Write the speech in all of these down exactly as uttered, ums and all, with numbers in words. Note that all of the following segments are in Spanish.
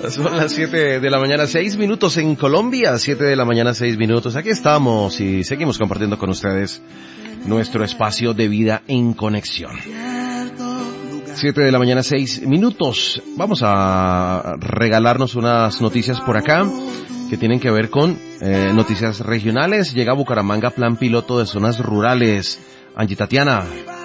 Son las siete de la mañana, seis minutos en Colombia, siete de la mañana, seis minutos. Aquí estamos y seguimos compartiendo con ustedes nuestro espacio de vida en conexión. siete de la mañana, seis minutos. Vamos a regalarnos unas noticias por acá que tienen que ver con eh, noticias regionales. Llega a Bucaramanga plan piloto de zonas rurales. Angie Tatiana.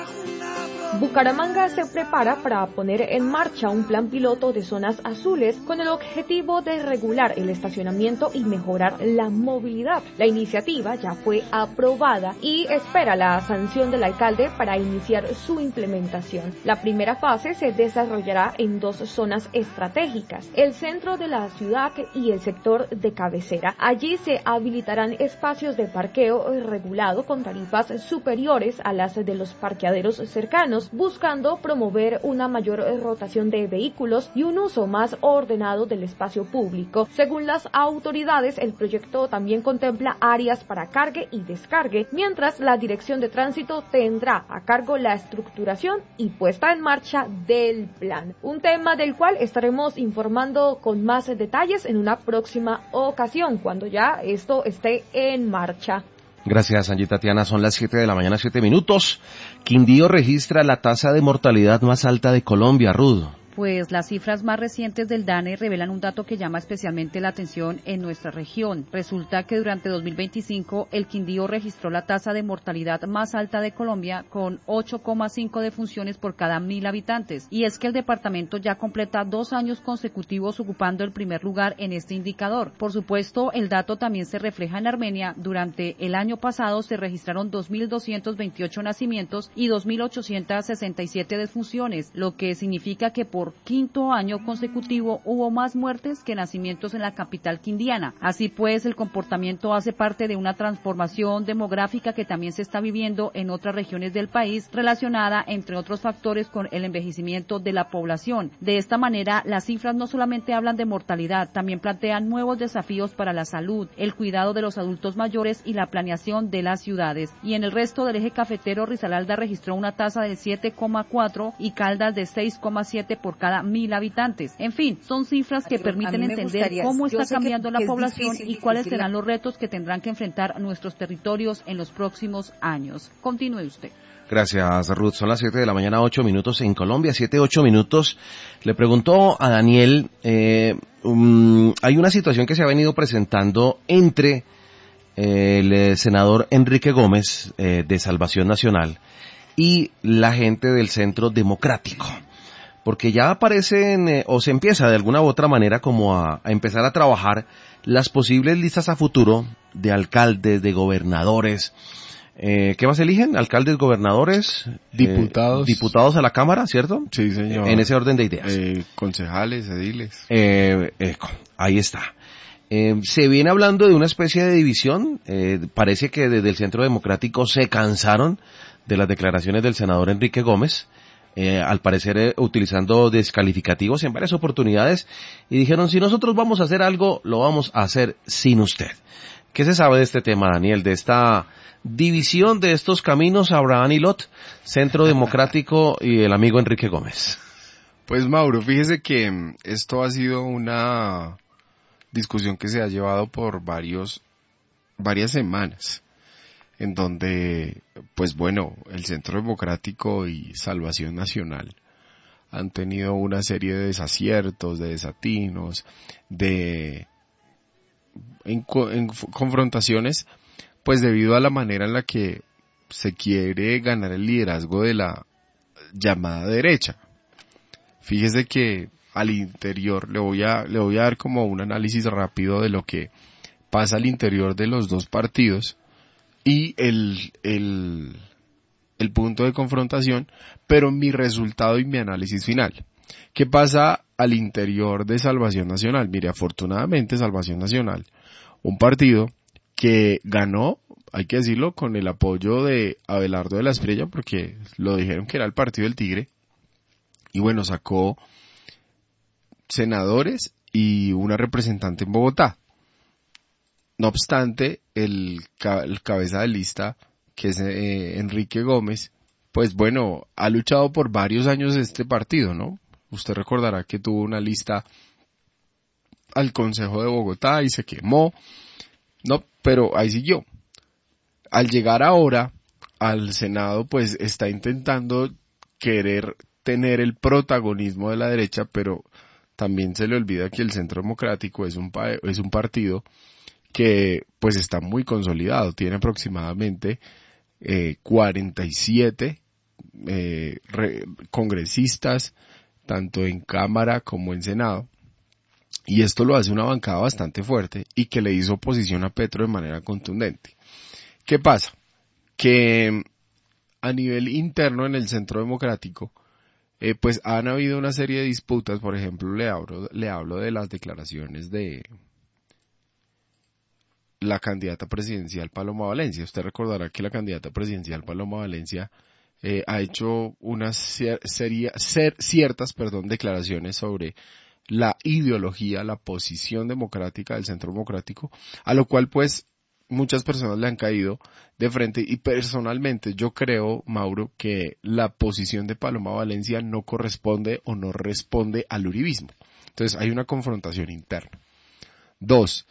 Bucaramanga se prepara para poner en marcha un plan piloto de zonas azules con el objetivo de regular el estacionamiento y mejorar la movilidad. La iniciativa ya fue aprobada y espera la sanción del alcalde para iniciar su implementación. La primera fase se desarrollará en dos zonas estratégicas, el centro de la ciudad y el sector de cabecera. Allí se habilitarán espacios de parqueo regulado con tarifas superiores a las de los parqueaderos cercanos, buscando promover una mayor rotación de vehículos y un uso más ordenado del espacio público. Según las autoridades, el proyecto también contempla áreas para cargue y descargue, mientras la Dirección de Tránsito tendrá a cargo la estructuración y puesta en marcha del plan. Un tema del cual estaremos informando con más detalles en una próxima ocasión, cuando ya esto esté en marcha. Gracias, Angie Tatiana. Son las siete de la mañana, siete minutos. Quindío registra la tasa de mortalidad más alta de Colombia, Ruth. Pues las cifras más recientes del DANE revelan un dato que llama especialmente la atención en nuestra región. Resulta que durante dos mil veinticinco el Quindío registró la tasa de mortalidad más alta de Colombia con ocho coma cinco defunciones por cada mil habitantes. Y es que el departamento ya completa dos años consecutivos ocupando el primer lugar en este indicador. Por supuesto, el dato también se refleja en Armenia. Durante el año pasado se registraron dos mil doscientos veintiocho nacimientos y dos mil ochocientos sesenta y siete defunciones, lo que significa que por Por quinto año consecutivo hubo más muertes que nacimientos en la capital quindiana. Así pues, el comportamiento hace parte de una transformación demográfica que también se está viviendo en otras regiones del país, relacionada, entre otros factores, con el envejecimiento de la población. De esta manera, las cifras no solamente hablan de mortalidad, también plantean nuevos desafíos para la salud, el cuidado de los adultos mayores y la planeación de las ciudades. Y en el resto del eje cafetero, Risaralda registró una tasa de siete coma cuatro y Caldas de seis coma siete por cada mil habitantes. En fin, son cifras que permiten entender cómo está cambiando la población y cuáles serán los retos que tendrán que enfrentar nuestros territorios en los próximos años. Continúe usted. Gracias, Ruth. Son las siete de la mañana, ocho minutos en Colombia, siete, ocho minutos. Le preguntó a Daniel, eh, um, hay una situación que se ha venido presentando entre eh, el senador Enrique Gómez eh, de Salvación Nacional y la gente del Centro Democrático. Porque ya aparecen, eh, o se empieza de alguna u otra manera como a, a empezar a trabajar las posibles listas a futuro de alcaldes, de gobernadores. Eh, ¿Qué más eligen? Alcaldes, gobernadores, diputados. Eh, diputados a la Cámara, ¿cierto? Sí, señor. En ese orden de ideas. Eh, concejales, ediles. Eh, eh, ahí está. Eh, se viene hablando de una especie de división. Eh, parece que desde el Centro Democrático se cansaron de las declaraciones del senador Enrique Gómez. Eh, al parecer eh, utilizando descalificativos en varias oportunidades, y dijeron, si nosotros vamos a hacer algo, lo vamos a hacer sin usted. ¿Qué se sabe de este tema, Daniel, de esta división de estos caminos, Abraham y Lot, Centro Democrático y el amigo Enrique Gómez? Pues Mauro, fíjese que esto ha sido una discusión que se ha llevado por varios, varias semanas, en donde, pues bueno, el Centro Democrático y Salvación Nacional han tenido una serie de desaciertos, de desatinos, de en, en confrontaciones, pues debido a la manera en la que se quiere ganar el liderazgo de la llamada derecha. Fíjese que al interior, le voy a, le voy a dar como un análisis rápido de lo que pasa al interior de los dos partidos, y el, el, el punto de confrontación, pero mi resultado y mi análisis final. ¿Qué pasa al interior de Salvación Nacional? Mire, afortunadamente Salvación Nacional, un partido que ganó, hay que decirlo, con el apoyo de Abelardo de la Espriella, porque lo dijeron que era el partido del Tigre, y bueno, sacó senadores y una representante en Bogotá. No obstante, el, el cabeza de lista, que es eh, Enrique Gómez, pues bueno, ha luchado por varios años este partido, ¿no? Usted recordará que tuvo una lista al Consejo de Bogotá y se quemó, no, pero ahí siguió. Al llegar ahora al Senado, pues está intentando querer tener el protagonismo de la derecha, pero también se le olvida que el Centro Democrático es un, pa- es un partido que pues está muy consolidado, tiene aproximadamente eh, cuarenta y siete eh, re- congresistas, tanto en Cámara como en Senado, y esto lo hace una bancada bastante fuerte y que le hizo oposición a Petro de manera contundente. ¿Qué pasa? Que a nivel interno en el Centro Democrático, eh, pues han habido una serie de disputas. Por ejemplo, le hablo, le hablo de las declaraciones de la candidata presidencial Paloma Valencia. Usted recordará que la candidata presidencial Paloma Valencia eh, ha hecho unas cier- seria- ser, ciertas perdón, declaraciones sobre la ideología, la posición democrática del Centro Democrático, a lo cual pues muchas personas le han caído de frente, y personalmente yo creo, Mauro, que la posición de Paloma Valencia no corresponde o no responde al uribismo. Entonces hay una confrontación interna. Dos,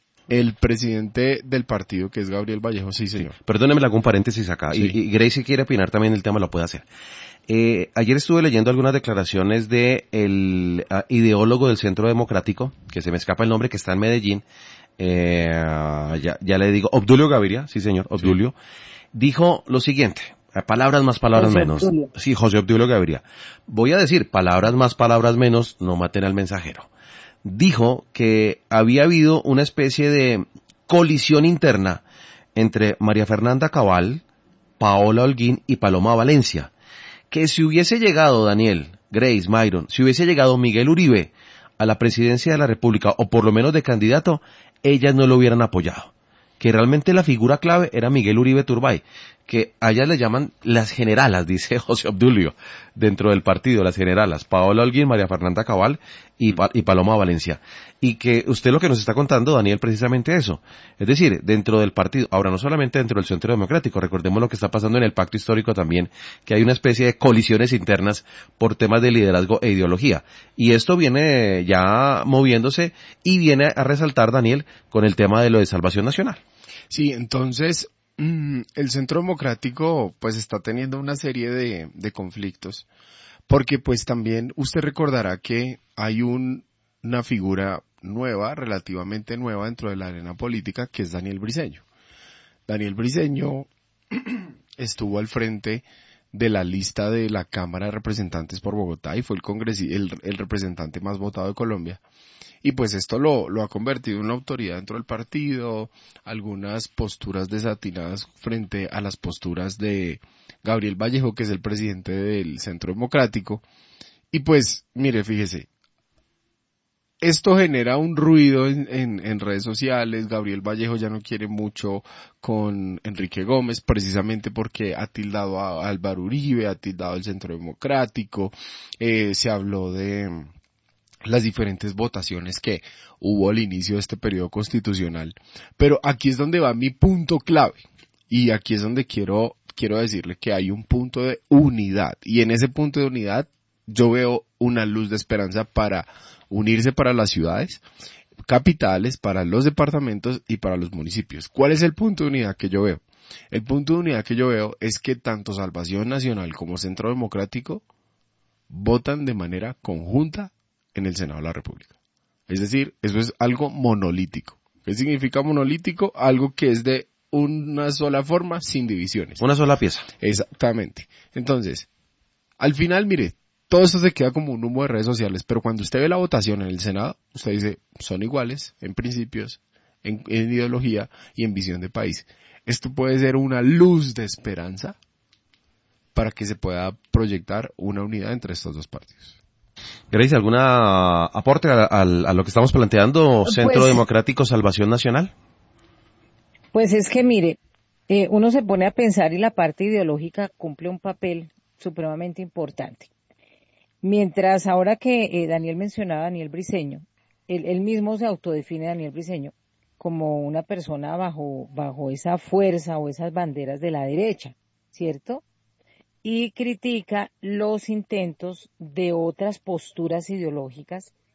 el presidente del partido, que es Gabriel Vallejo, sí señor. Sí, perdóneme, le hago un paréntesis acá, Sí. y, y Grace, si quiere opinar también el tema, lo puede hacer. Eh, ayer estuve leyendo algunas declaraciones de el uh, ideólogo del Centro Democrático, que se me escapa el nombre, que está en Medellín, eh, ya, ya le digo, Obdulio Gaviria, sí señor, Obdulio, sí. Dijo lo siguiente, palabras más, palabras José menos. Obdulio. Sí, José Obdulio Gaviria. Voy a decir, palabras más, palabras menos, no maten al mensajero. Dijo que había habido una especie de colisión interna entre María Fernanda Cabal, Paola Holguín y Paloma Valencia. Que si hubiese llegado Daniel, Grace, Myron, si hubiese llegado Miguel Uribe a la presidencia de la República, o por lo menos de candidato, ellas no lo hubieran apoyado. Que realmente la figura clave era Miguel Uribe Turbay, que a ellas le llaman las generalas, dice José Obdulio, dentro del partido, las generalas, Paola Holguín, María Fernanda Cabal y, pa- y Paloma Valencia. Y que usted lo que nos está contando, Daniel, precisamente eso. Es decir, dentro del partido, ahora no solamente dentro del Centro Democrático, recordemos lo que está pasando en el pacto histórico también, que hay una especie de colisiones internas por temas de liderazgo e ideología. Y esto viene ya moviéndose y viene a resaltar, Daniel, con el tema de lo de Salvación Nacional. Sí, entonces mmm, el Centro Democrático pues está teniendo una serie de, de conflictos, porque pues también usted recordará que hay un, una figura nueva, relativamente nueva dentro de la arena política, que es Daniel Briceño. Daniel Briceño estuvo al frente de la lista de la Cámara de Representantes por Bogotá y fue el, congresi- el, el representante más votado de Colombia. Y pues esto lo, lo ha convertido en una autoridad dentro del partido, algunas posturas desatinadas frente a las posturas de Gabriel Vallejo, que es el presidente del Centro Democrático. Y pues, mire, fíjese, esto genera un ruido en, en, en redes sociales. Gabriel Vallejo ya no quiere mucho con Enrique Gómez, precisamente porque ha tildado a Álvaro Uribe, ha tildado al Centro Democrático, eh, se habló de las diferentes votaciones que hubo al inicio de este periodo constitucional. Pero aquí es donde va mi punto clave, y aquí es donde quiero, quiero decirle que hay un punto de unidad, y en ese punto de unidad yo veo una luz de esperanza para unirse para las ciudades capitales, para los departamentos y para los municipios. ¿Cuál es el punto de unidad que yo veo? El punto de unidad que yo veo es que tanto Salvación Nacional como Centro Democrático votan de manera conjunta en el Senado de la República. Es decir, eso es algo monolítico. ¿Qué significa monolítico? Algo que es de una sola forma, sin divisiones. Una sola pieza. Exactamente. Entonces, al final, mire, todo esto se queda como un humo de redes sociales, pero cuando usted ve la votación en el Senado, usted dice, son iguales en principios, en, en ideología y en visión de país. Esto puede ser una luz de esperanza para que se pueda proyectar una unidad entre estos dos partidos. Grace, ¿alguna aporte a, a, a lo que estamos planteando, Centro pues, Democrático, Salvación Nacional? Pues es que mire, eh, uno se pone a pensar y la parte ideológica cumple un papel supremamente importante. Mientras ahora que eh, Daniel mencionaba a Daniel Briceño, él, él mismo se autodefine, Daniel Briceño, como una persona bajo, bajo esa fuerza o esas banderas de la derecha, ¿cierto? Y critica los intentos de otras posturas ideológicas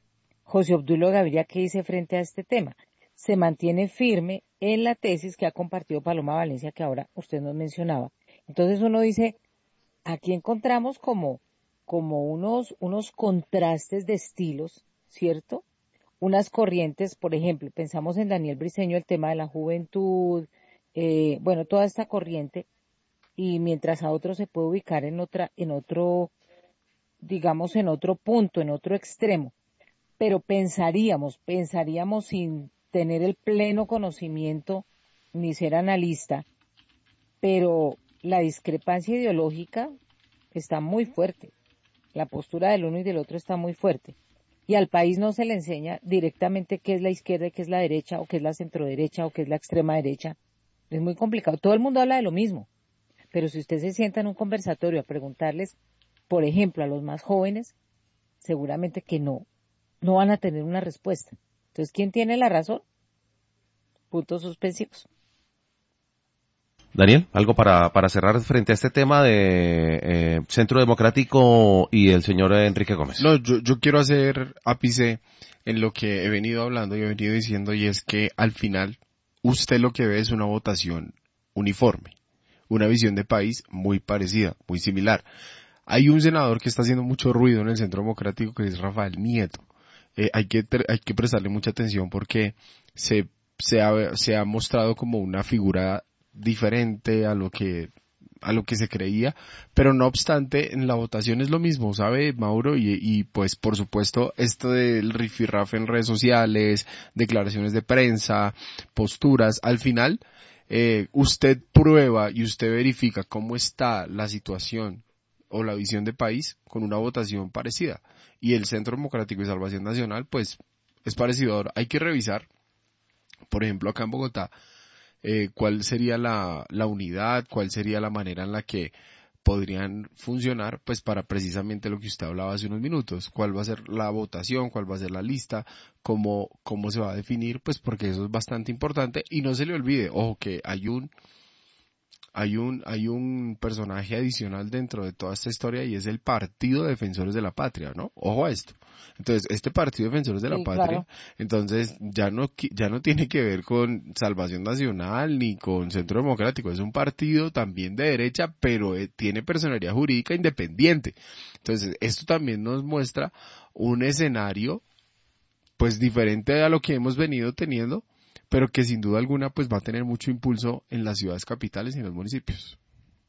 José Obdulio Gaviria, ¿qué dice frente a este tema? Se mantiene firme en la tesis que ha compartido Paloma Valencia, que ahora usted nos mencionaba. Entonces uno dice, aquí encontramos como, como unos, unos contrastes de estilos, ¿cierto? Unas corrientes, por ejemplo, pensamos en Daniel Briceño, el tema de la juventud, eh, bueno, toda esta corriente, y mientras a otro se puede ubicar en otra, en otro, digamos, en otro punto, en otro extremo. Pero pensaríamos, pensaríamos sin tener el pleno conocimiento ni ser analista, pero la discrepancia ideológica está muy fuerte. La postura del uno y del otro está muy fuerte. Y al país no se le enseña directamente qué es la izquierda y qué es la derecha, o qué es la centroderecha, o qué es la extrema derecha. Es muy complicado. Todo el mundo habla de lo mismo. Pero si usted se sienta en un conversatorio a preguntarles, por ejemplo, a los más jóvenes, seguramente que no, no van a tener una respuesta. Entonces, ¿quién tiene la razón? Puntos suspensivos. Daniel, algo para, para cerrar frente a este tema de eh, Centro Democrático y el señor Enrique Gómez. No, yo, yo quiero hacer ápice en lo que he venido hablando y he venido diciendo, y es que al final usted lo que ve es una votación uniforme, una visión de país muy parecida, muy similar. Hay un senador que está haciendo mucho ruido en el Centro Democrático, que es Rafael Nieto. Eh, hay que hay que prestarle mucha atención porque se se ha, se ha mostrado como una figura diferente a lo que a lo que se creía, pero no obstante en la votación es lo mismo, ¿sabe, Mauro? Y, y pues por supuesto esto del rifirrafe en redes sociales, declaraciones de prensa, posturas, al final eh, usted prueba y usted verifica cómo está la situación o la visión de país con una votación parecida. Y el Centro Democrático de Salvación Nacional pues es parecido. Ahora hay que revisar, por ejemplo acá en Bogotá, Eh, cuál sería la, la unidad, cuál sería la manera en la que podrían funcionar, pues para precisamente lo que usted hablaba hace unos minutos, cuál va a ser la votación, cuál va a ser la lista, cómo, cómo se va a definir, pues porque eso es bastante importante. Y no se le olvide, ojo, que hay un hay un hay un personaje adicional dentro de toda esta historia y es el Partido de Defensores de la Patria, ¿no? Ojo a esto. Entonces, este Partido de Defensores de la Sí, Patria, claro. entonces ya no ya no tiene que ver con Salvación Nacional ni con Centro Democrático, es un partido también de derecha, pero eh, tiene personalidad jurídica independiente. Entonces, esto también nos muestra un escenario pues diferente a lo que hemos venido teniendo, pero que sin duda alguna pues va a tener mucho impulso en las ciudades capitales y en los municipios.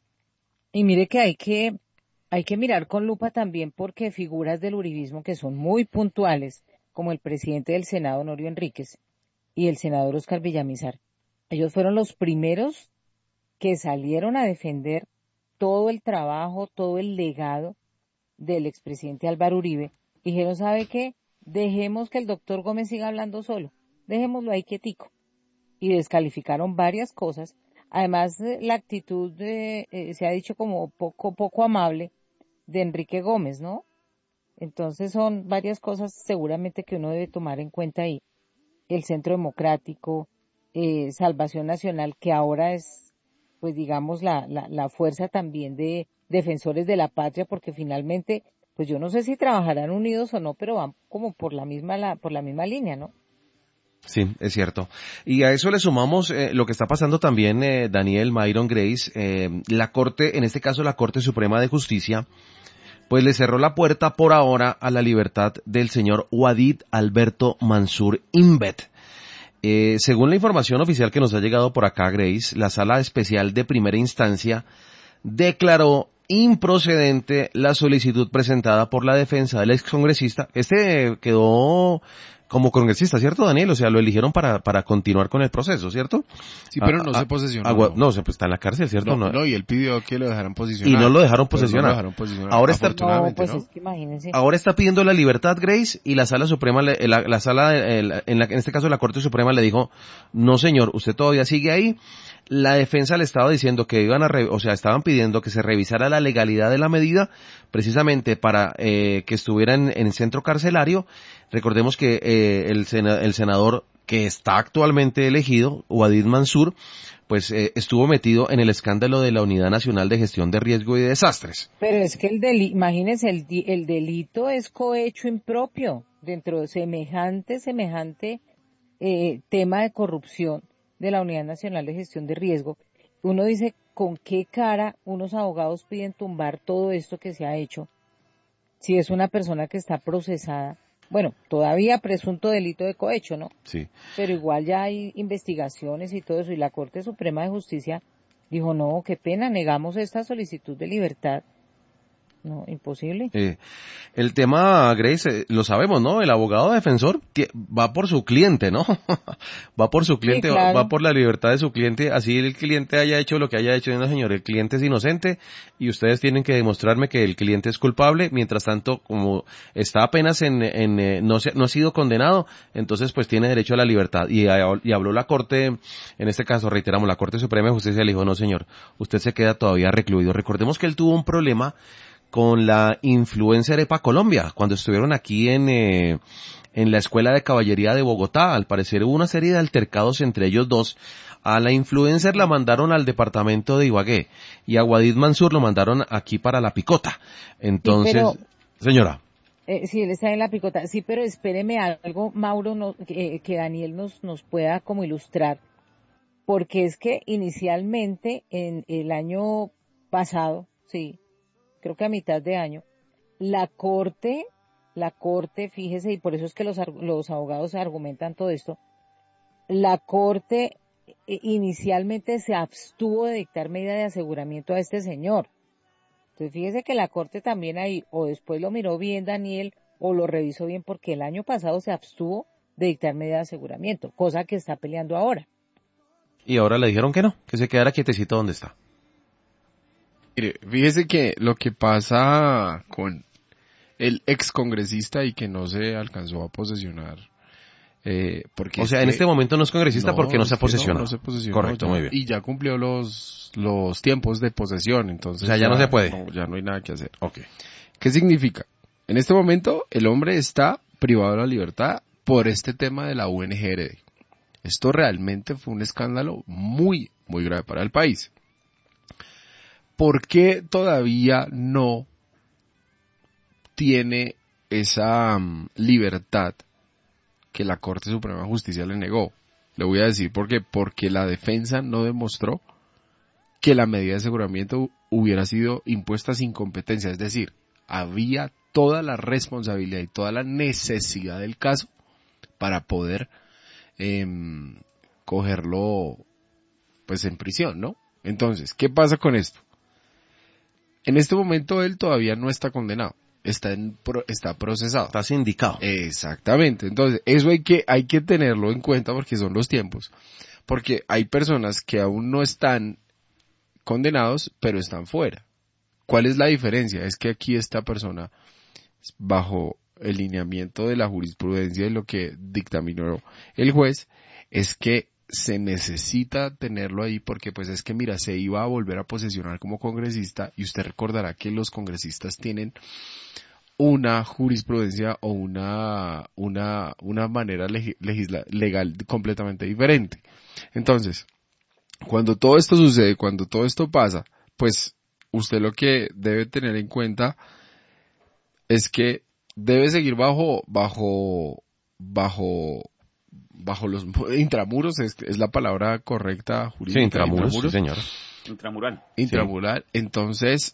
Y mire que hay que hay que mirar con lupa también porque figuras del uribismo que son muy puntuales, como el presidente del Senado, Honorio Enríquez, y el senador Óscar Villamizar, ellos fueron los primeros que salieron a defender todo el trabajo, todo el legado del expresidente Álvaro Uribe. Dijeron, ¿sabe qué? Dejemos que el doctor Gómez siga hablando solo, dejémoslo ahí quietico. Y descalificaron varias cosas. Además, la actitud de, eh, se ha dicho como poco, poco amable de Enrique Gómez, ¿no? Entonces son varias cosas seguramente que uno debe tomar en cuenta ahí. El Centro Democrático, eh, Salvación Nacional, que ahora es, pues digamos, la, la, la fuerza también de defensores de la patria, porque finalmente, pues yo no sé si trabajarán unidos o no, pero van como por la misma, la, por la misma línea, ¿no? Sí, es cierto. Y a eso le sumamos eh, lo que está pasando también, eh, Daniel, Myron, Grace, eh, la Corte, en este caso la Corte Suprema de Justicia, pues le cerró la puerta por ahora a la libertad del señor Wadid Alberto Mansur Inbet. Eh, según la información oficial que nos ha llegado por acá, Grace, la Sala Especial de Primera Instancia declaró improcedente la solicitud presentada por la defensa del excongresista. Este quedó como congresista, ¿cierto, Daniel? O sea, lo eligieron para para continuar con el proceso, ¿cierto? Sí, pero no a, se posesionó. A, no, no se, pues, está en la cárcel, ¿cierto? No, No, no, y él pidió que lo dejaran posesionar. Y no lo dejaron posesionar. No lo dejaron posesionar. Ahora está, no, pues ¿no? Es que imagínense. Ahora está pidiendo la libertad, Grace, y la Sala Suprema, la, la Sala, el, en, la, en este caso la Corte Suprema le dijo, no señor, usted todavía sigue ahí. La defensa le estaba diciendo que iban a, re, o sea, estaban pidiendo que se revisara la legalidad de la medida, precisamente para eh, que estuviera en, en el centro carcelario. Recordemos que eh, el, sena, el senador que está actualmente elegido, Wadid Mansur, pues eh, estuvo metido en el escándalo de la Unidad Nacional de Gestión de Riesgo y Desastres. Pero es que el delito, imagínense, el, el delito es cohecho impropio dentro de semejante, semejante eh, tema de corrupción de la Unidad Nacional de Gestión de Riesgo. Uno dice, ¿con qué cara unos abogados piden tumbar todo esto que se ha hecho? Si es una persona que está procesada, bueno, todavía presunto delito de cohecho, ¿no? Sí. Pero igual ya hay investigaciones y todo eso, y la Corte Suprema de Justicia dijo, no, qué pena, negamos esta solicitud de libertad. No, imposible. Eh, el tema, Grace, eh, lo sabemos, ¿no? El abogado defensor tie- va por su cliente, ¿no? va por su cliente, Sí, claro. va, va por la libertad de su cliente. Así el cliente haya hecho lo que haya hecho, no, señor, el cliente es inocente y ustedes tienen que demostrarme que el cliente es culpable. Mientras tanto, como está apenas en, en eh, no, se, no ha sido condenado, entonces pues tiene derecho a la libertad. Y, y habló la Corte, en este caso, reiteramos, la Corte Suprema de Justicia le dijo, no, señor, usted se queda todavía recluido. Recordemos que él tuvo un problema con la influencer Epa Colombia, cuando estuvieron aquí en, eh, en la Escuela de Caballería de Bogotá. Al parecer hubo una serie de altercados entre ellos dos. A la influencer la mandaron al departamento de Ibagué y a Wadid Mansur lo mandaron aquí para La Picota. Entonces, Sí, pero, señora. Eh, sí, él está en La Picota. Sí, pero espéreme algo, Mauro, no, que, que Daniel nos, nos pueda como ilustrar. Porque es que inicialmente, en el año pasado, sí, creo que a mitad de año, la Corte, la Corte, fíjese, y por eso es que los, los abogados argumentan todo esto, la Corte eh, inicialmente se abstuvo de dictar medida de aseguramiento a este señor. Entonces fíjese que la Corte también ahí, o después lo miró bien Daniel, o lo revisó bien, porque el año pasado se abstuvo de dictar medida de aseguramiento, cosa que está peleando ahora. Y ahora le dijeron que no, que se quedara quietecito donde está. Mire, fíjese que lo que pasa con el ex congresista y que no se alcanzó a posesionar, eh, porque o sea, es en que, este momento no es congresista no, porque no se ha es que posesionado. No, no se posesionó. Correcto, ya, muy bien. Y ya cumplió los los tiempos de posesión, entonces. O sea, ya, ya no se puede. No, ya no hay nada que hacer. Ok. ¿Qué significa? En este momento el hombre está privado de la libertad por este tema de la U N G R D. Esto realmente fue un escándalo muy, muy grave para el país. ¿Por qué todavía no tiene esa um, libertad que la Corte Suprema de Justicia le negó? Le voy a decir por qué. Porque la defensa no demostró que la medida de aseguramiento hubiera sido impuesta sin competencia. Es decir, había toda la responsabilidad y toda la necesidad del caso para poder eh, cogerlo pues en prisión, ¿no? Entonces, ¿qué pasa con esto? En este momento él todavía no está condenado, está en, está procesado. Está sindicado. Exactamente. Entonces, eso hay que, hay que tenerlo en cuenta porque son los tiempos. Porque hay personas que aún no están condenados, pero están fuera. ¿Cuál es la diferencia? Es que aquí esta persona, bajo el lineamiento de la jurisprudencia y lo que dictaminó el juez, es que se necesita tenerlo ahí porque pues es que mira, se iba a volver a posesionar como congresista y usted recordará que los congresistas tienen una jurisprudencia o una una una manera legisla, legal completamente diferente. Entonces, cuando todo esto sucede, cuando todo esto pasa, pues usted lo que debe tener en cuenta es que debe seguir bajo bajo bajo bajo los intramuros, es, es la palabra correcta jurídica. Sí, intramuros, intramuros. Sí, señor. Intramural. Intramural. Sí. Entonces,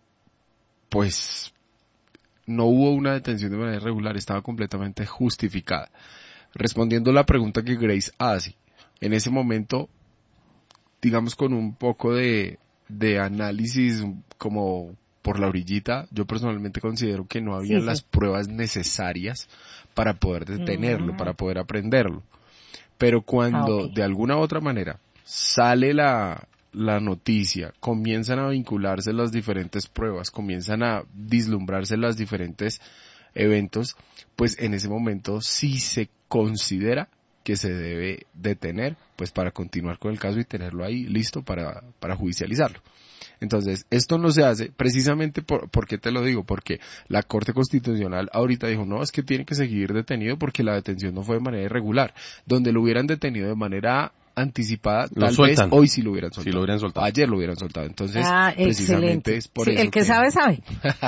pues, no hubo una detención de manera irregular, estaba completamente justificada. Respondiendo a la pregunta que Grace hace, en ese momento, digamos con un poco de, de análisis como por la orillita, yo personalmente considero que no había sí, las sí. pruebas necesarias para poder detenerlo, mm. para poder aprenderlo. Pero cuando ah, okay. de alguna u otra manera sale la, la noticia, comienzan a vincularse las diferentes pruebas, comienzan a vislumbrarse los diferentes eventos, pues en ese momento sí se considera que se debe detener, pues para continuar con el caso y tenerlo ahí listo para, para judicializarlo. Entonces, esto no se hace precisamente por, ¿por qué te lo digo? Porque la Corte Constitucional ahorita dijo, no, es que tiene que seguir detenido porque la detención no fue de manera irregular. Donde lo hubieran detenido de manera anticipada, lo tal sueltan. vez hoy sí lo hubieran soltado. Sí lo hubieran soltado. Ayer lo hubieran soltado. Entonces, ah, precisamente excelente. es por Sí, eso el que, sabe, sabe.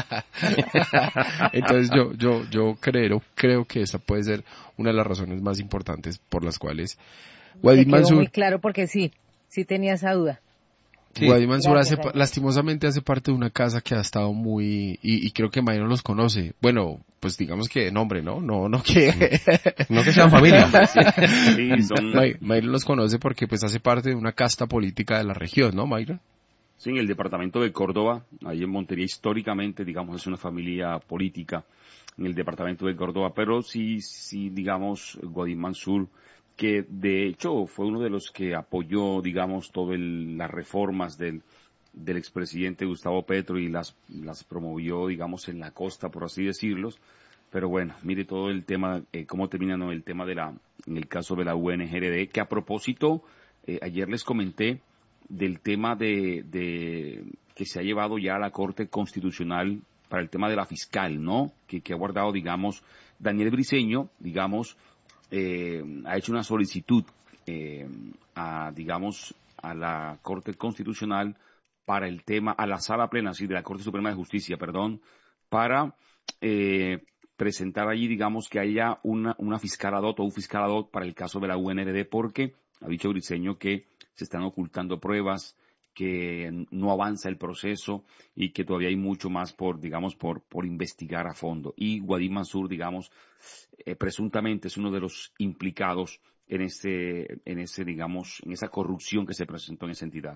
Entonces yo, yo, yo creo, creo que esa puede ser una de las razones más importantes por las cuales Wadi Me quedó Mansur, muy claro porque sí, sí tenía esa duda. Sí. Wadi Mansur hace, Gracias, lastimosamente hace parte de una casa que ha estado muy, y, y creo que Mayron los conoce. Bueno, pues digamos que de nombre, ¿no? No, no que... No que sean familia. Sí, son... May- Mayron los conoce porque pues hace parte de una casta política de la región, ¿no, Mayron? Sí, en el departamento de Córdoba, ahí en Montería, históricamente, digamos, es una familia política en el departamento de Córdoba, pero sí, sí, digamos, Wadi Mansur, que de hecho fue uno de los que apoyó, digamos, todas las reformas del, del expresidente Gustavo Petro y las, las promovió, digamos, en la costa, por así decirlo. Pero bueno, mire todo el tema, eh, cómo termina, ¿no?, el tema de la, en el caso de la U N G R D, que a propósito, eh, ayer les comenté del tema de, de que se ha llevado ya a la Corte Constitucional para el tema de la fiscal, ¿no? Que, que ha guardado, digamos, Daniel Briceño, digamos, eh, ha hecho una solicitud eh, a, digamos, a la Corte Constitucional para el tema, a la Sala Plena, sí, de la Corte Suprema de Justicia, perdón, para eh, presentar allí, digamos, que haya una, una fiscal ad hoc o un fiscal ad hoc para el caso de la U N R D, porque ha dicho Briceño que se están ocultando pruebas, que no avanza el proceso y que todavía hay mucho más por, digamos, por, por investigar a fondo. Y Wadi Mansur, digamos, eh, presuntamente es uno de los implicados en ese, en ese, digamos, en esa corrupción que se presentó en esa entidad.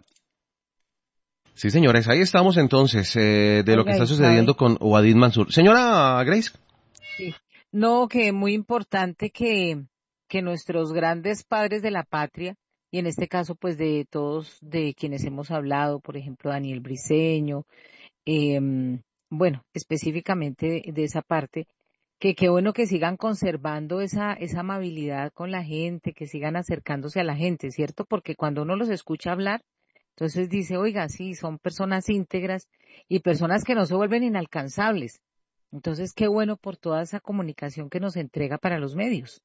Sí, señores, ahí estamos entonces, eh, de lo que Oiga, está ¿y sucediendo sabe? con Wadi Mansur. Señora Grace. Sí. No, que es muy importante que, que nuestros grandes padres de la patria, y en este caso pues de todos de quienes hemos hablado, por ejemplo Daniel Briceño, eh, bueno, específicamente de, de esa parte, que qué bueno que sigan conservando esa, esa amabilidad con la gente, que sigan acercándose a la gente, ¿cierto? Porque cuando uno los escucha hablar, entonces dice, oiga, sí, son personas íntegras y personas que no se vuelven inalcanzables. Entonces, qué bueno por toda esa comunicación que nos entrega para los medios.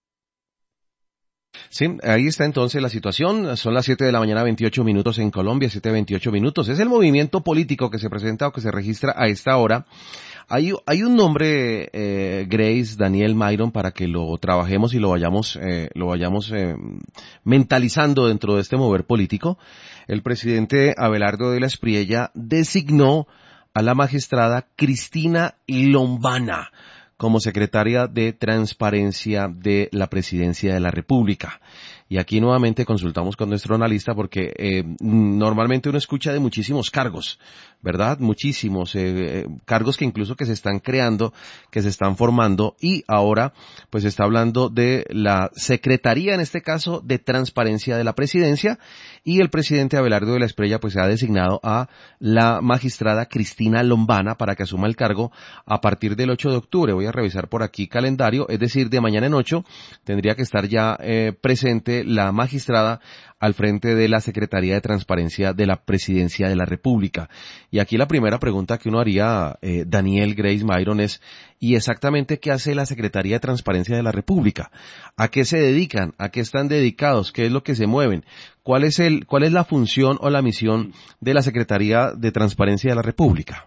Sí, ahí está entonces la situación. Son las siete de la mañana, veintiocho minutos en Colombia, siete veintiocho minutos. Es el movimiento político que se presenta o que se registra a esta hora. Hay, hay un nombre, eh, Grace, Daniel, Mayron, para que lo trabajemos y lo vayamos, eh, lo vayamos eh, mentalizando dentro de este mover político. El presidente Abelardo de la Espriella designó a la magistrada Cristina Lombana como secretaria de Transparencia de la Presidencia de la República. Y aquí nuevamente consultamos con nuestro analista porque eh, normalmente uno escucha de muchísimos cargos, ¿verdad? Muchísimos eh, cargos que incluso que se están creando, que se están formando y ahora pues se está hablando de la Secretaría, en este caso, de Transparencia de la Presidencia y el presidente Abelardo de la Espriella pues se ha designado a la magistrada Cristina Lombana para que asuma el cargo a partir del ocho de octubre. Voy a revisar por aquí calendario, es decir, de mañana en ocho tendría que estar ya eh, presente la magistrada al frente de la Secretaría de Transparencia de la Presidencia de la República. Y aquí la primera pregunta que uno haría, eh, Daniel, Grace, Mayron, es ¿y exactamente qué hace la Secretaría de Transparencia de la República? ¿A qué se dedican? ¿A qué están dedicados? ¿Qué es lo que se mueven? ¿Cuál es el, cuál es la función o la misión de la Secretaría de Transparencia de la República?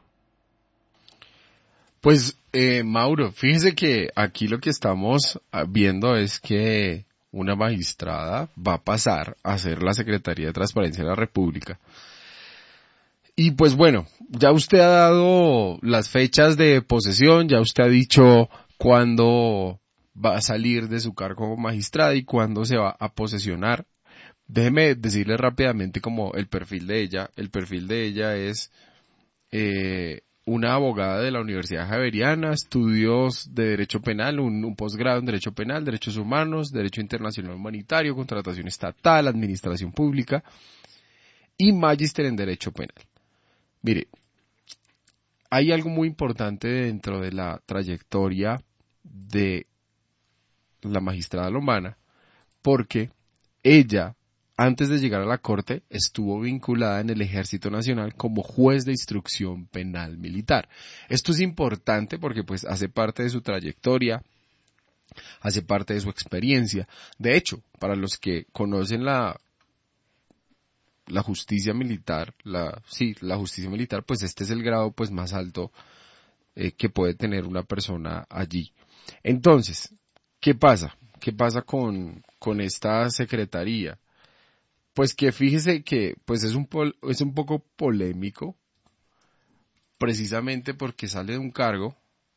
Pues, eh, Mauro, fíjese que aquí lo que estamos viendo es que una magistrada va a pasar a ser la Secretaría de Transparencia de la República. Y pues bueno, ya usted ha dado las fechas de posesión, ya usted ha dicho cuándo va a salir de su cargo como magistrada y cuándo se va a posesionar. Déjeme decirle rápidamente como el perfil de ella. El perfil de ella es eh, una abogada de la Universidad Javeriana, estudios de Derecho Penal, un, un posgrado en Derecho Penal, Derechos Humanos, Derecho Internacional Humanitario, Contratación Estatal, Administración Pública y Magíster en Derecho Penal. Mire, hay algo muy importante dentro de la trayectoria de la magistrada Lombana, porque ella antes de llegar a la corte, estuvo vinculada en el Ejército Nacional como juez de instrucción penal militar. Esto es importante porque pues hace parte de su trayectoria, hace parte de su experiencia. De hecho, para los que conocen la la justicia militar, la sí, la justicia militar, pues este es el grado pues más alto eh, que puede tener una persona allí. Entonces, ¿qué pasa? ¿Qué pasa con con esta secretaría? Pues que fíjese que pues es un pol, es un poco polémico, precisamente porque sale de un cargo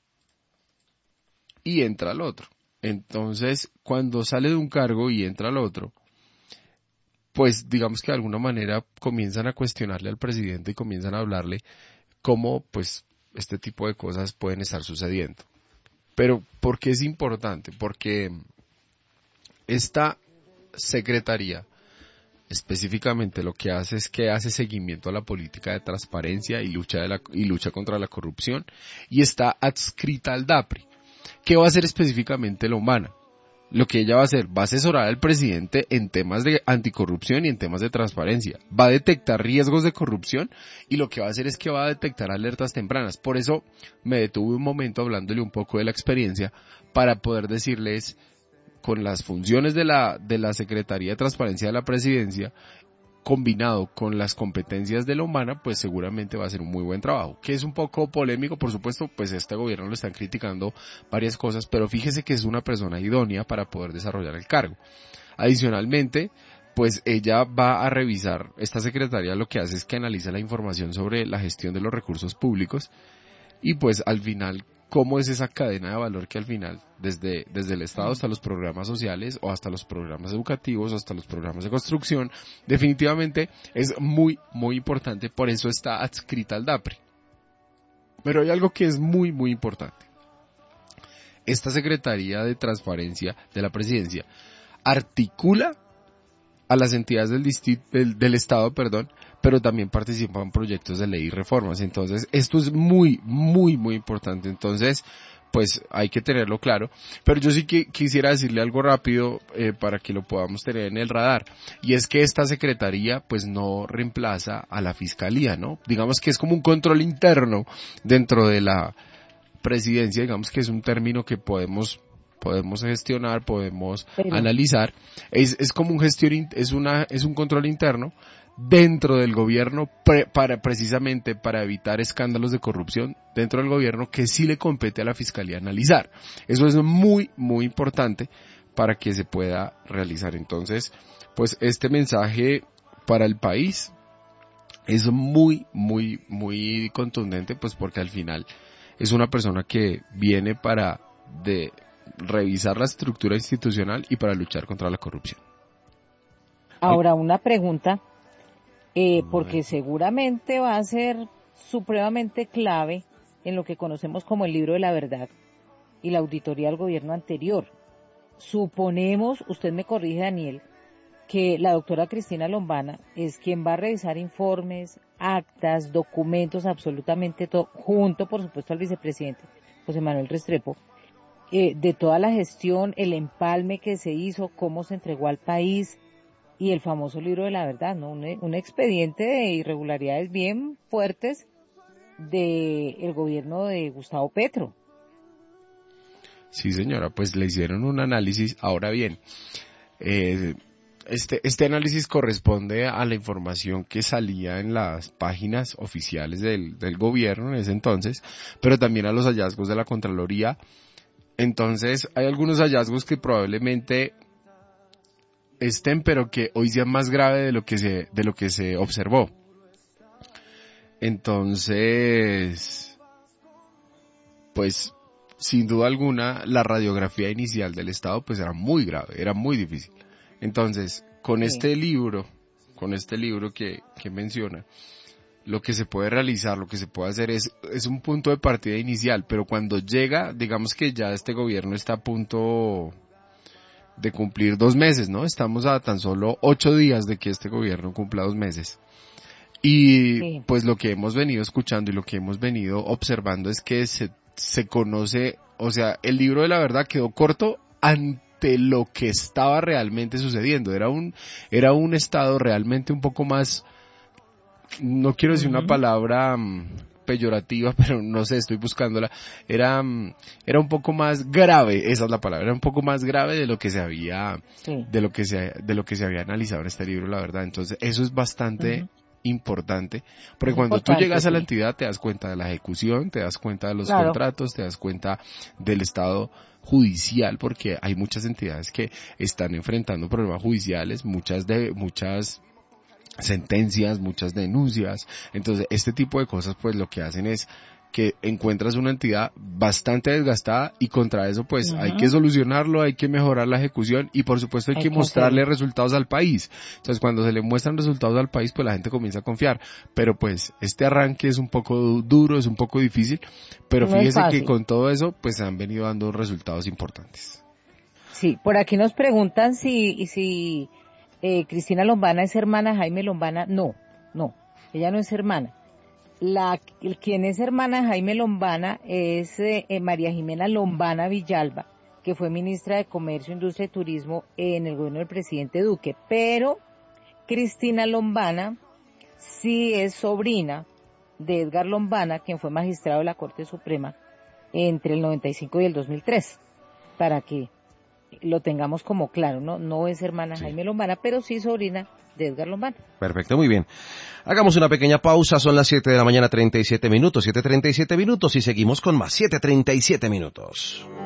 y entra al otro. Entonces, cuando sale de un cargo y entra al otro, pues digamos que de alguna manera comienzan a cuestionarle al presidente y comienzan a hablarle cómo pues este tipo de cosas pueden estar sucediendo. Pero, ¿por qué es importante? Porque esta secretaría específicamente lo que hace es que hace seguimiento a la política de transparencia y lucha, de la, y lucha contra la corrupción y está adscrita al DAPRI. ¿Qué va a hacer específicamente la Humana? Lo que ella va a hacer, va a asesorar al presidente en temas de anticorrupción y en temas de transparencia. Va a detectar riesgos de corrupción y lo que va a hacer es que va a detectar alertas tempranas. Por eso me detuve un momento hablándole un poco de la experiencia para poder decirles con las funciones de la, de la Secretaría de Transparencia de la Presidencia, combinado con las competencias de la Humana, pues seguramente va a ser un muy buen trabajo. Que es un poco polémico, por supuesto, pues este gobierno lo están criticando varias cosas, pero fíjese que es una persona idónea para poder desarrollar el cargo. Adicionalmente, pues ella va a revisar, esta secretaría lo que hace es que analiza la información sobre la gestión de los recursos públicos y pues al final cómo es esa cadena de valor que al final, desde, desde el Estado hasta los programas sociales o hasta los programas educativos o hasta los programas de construcción, definitivamente es muy, muy importante, por eso está adscrita al DAPRI. Pero hay algo que es muy, muy importante. Esta Secretaría de Transparencia de la Presidencia articula a las entidades del, distrito, del, del Estado, perdón, pero también participan en proyectos de ley y reformas. Entonces, esto es muy, muy, muy importante. Entonces, pues hay que tenerlo claro. Pero yo sí que quisiera decirle algo rápido eh, para que lo podamos tener en el radar. Y es que esta secretaría, pues no reemplaza a la fiscalía, ¿no? Digamos que es como un control interno dentro de la presidencia. Digamos que es un término que podemos podemos gestionar, podemos Pero. analizar. Es, es como un gestión, es una, es un control interno dentro del gobierno pre, para precisamente para evitar escándalos de corrupción dentro del gobierno que sí le compete a la fiscalía analizar. Eso es muy, muy importante para que se pueda realizar. Entonces, pues este mensaje para el país es muy, muy, muy contundente, pues porque al final es una persona que viene para de revisar la estructura institucional y para luchar contra la corrupción. Ahora, una pregunta, eh, porque seguramente va a ser supremamente clave en lo que conocemos como el libro de la verdad y la auditoría del gobierno anterior. Suponemos, usted me corrige, Daniel, que la doctora Cristina Lombana es quien va a revisar informes, actas, documentos, absolutamente todo, junto, por supuesto, al vicepresidente José Manuel Restrepo, Eh, de toda la gestión, el empalme que se hizo, cómo se entregó al país y el famoso libro de la verdad, ¿no? Un, un expediente de irregularidades bien fuertes de el gobierno de Gustavo Petro. Sí, señora, pues le hicieron un análisis. Ahora bien, eh, este, este análisis corresponde a la información que salía en las páginas oficiales del, del gobierno en ese entonces, pero también a los hallazgos de la Contraloría. Entonces, hay algunos hallazgos que probablemente estén, pero que hoy sean más grave de lo que se, de lo que se observó. Entonces, pues, sin duda alguna, la radiografía inicial del Estado, pues, era muy grave, era muy difícil. Entonces, con sí. este libro, con este libro que, que menciona, lo que se puede realizar, lo que se puede hacer es, es un punto de partida inicial, pero cuando llega, digamos que ya este gobierno está a punto de cumplir dos meses, ¿no? Estamos a tan solo ocho días de que este gobierno cumpla dos meses. Y sí. pues lo que hemos venido escuchando y lo que hemos venido observando es que se, se conoce, o sea, el libro de la verdad quedó corto an, de lo que estaba realmente sucediendo. Era un, era un estado realmente un poco más, no quiero decir uh-huh. una palabra um, peyorativa, pero no sé, estoy buscándola. Era, um, era un poco más grave, esa es la palabra, era un poco más grave de lo que se había, sí. de lo que se, de lo que se había analizado en este libro, la verdad. Entonces, eso es bastante uh-huh. importante, porque es cuando importante, tú llegas sí. a la entidad te das cuenta de la ejecución, te das cuenta de los claro. contratos, te das cuenta del estado judicial, porque hay muchas entidades que están enfrentando problemas judiciales, muchas de muchas sentencias, muchas denuncias. Entonces, este tipo de cosas pues lo que hacen es que encuentras una entidad bastante desgastada y contra eso pues uh-huh. hay que solucionarlo, hay que mejorar la ejecución y por supuesto hay, hay que, que mostrarle hacer. resultados al país. Entonces cuando se le muestran resultados al país pues la gente comienza a confiar, pero pues este arranque es un poco duro, es un poco difícil, pero no fíjese que con todo eso pues han venido dando resultados importantes. Sí, por aquí nos preguntan si, si eh, Cristina Lombana es hermana de Jaime Lombana. No, no, ella no es hermana. La, quien es hermana de Jaime Lombana es eh, María Jimena Lombana Villalba, que fue ministra de Comercio, Industria y Turismo en el gobierno del presidente Duque, pero Cristina Lombana sí es sobrina de Edgar Lombana, quien fue magistrado de la Corte Suprema entre el noventa y cinco y el dos mil tres, para que lo tengamos como claro, no, no es hermana de sí. Jaime Lombana, pero sí sobrina de Edgar Lombana. Perfecto, muy bien. Hagamos una pequeña pausa, son las siete de la mañana, treinta y siete minutos, siete treinta y siete minutos y seguimos con más, siete treinta y siete minutos.